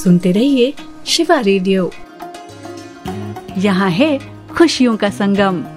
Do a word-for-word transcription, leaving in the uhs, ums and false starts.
सुनते रहिए शिवा रेडियो। यहाँ है खुशियों का संगम।